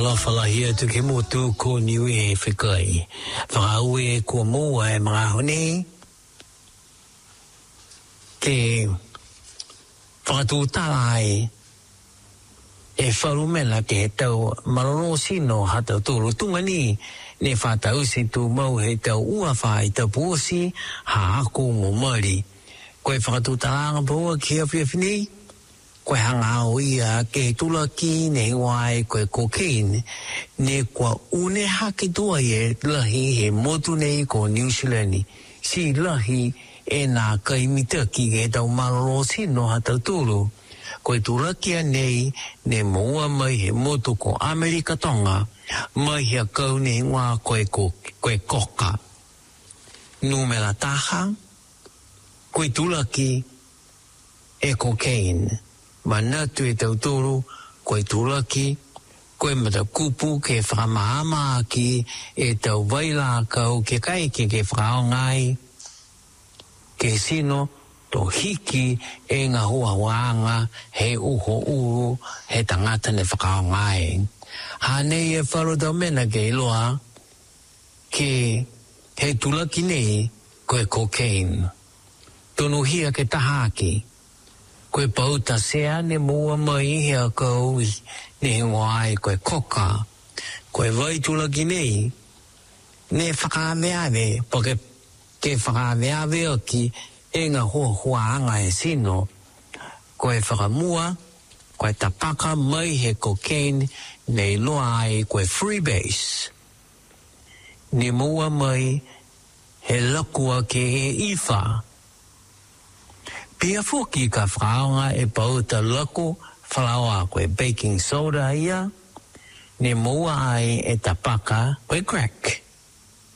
fala hia tu ke motu ko niwe e whikai. Whakaue ko mua e mga hone. Ke whakatūtārai e wharumela ke he tau maroro sino hatau tūru tungani ne whatau si tū mau he tau ua whai tau pōsi ha ako mo mari. Koe whakatūtāranga pōa ki a whiawhini. Koe hanga o ia ke tulaki ne wai koe cocaine ne kua une hake tua e lahi he motu nei ko New Zealand si lahi e nā kaimitaki e tau maroro sino hatau tūru. Koe tulakia nei ne moa mai he motu ko Amerika Tonga mai hea kau ne ngā koe koka. Numela taha, koe tulaki e cocaine. Manatu e tau tūru, koe tulaki, koe mata kupu ke whakamahama ki e tau waila kau ke kai ke whakaongai. Ke sino, to hiki e ngā hua wanga he uho uru he tangata ne whakaongai. Hanei e wharotau mena ke iloa ke he tulaki nei koe cocaine. Tonu hia ke tahaki. Koe pauta sea ne mua mai hea kau ne wai koe koka. Koe vai tulaki nei ne whakameave pake ke whakameave o ki e ngā hua anga e sino. Koe whakamua, koe tapaka mai he cocaine nei loa ai koe freebase. Ne mua mai he lakua ke e iwha. Pia fuki ka whaonga e pauta lako whalawa koe baking soda ia. Ne mua ai e tapaka koe crack.